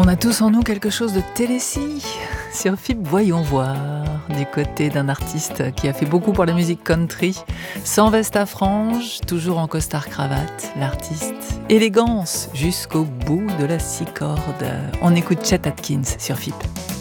On a tous en nous quelque chose de Tennessee. Sur FIP, voyons voir, du côté d'un artiste qui a fait beaucoup pour la musique country. Sans veste à franges, toujours en costard-cravate, l'artiste. Élégance jusqu'au bout de la 6 cordes. On écoute Chet Atkins sur FIP.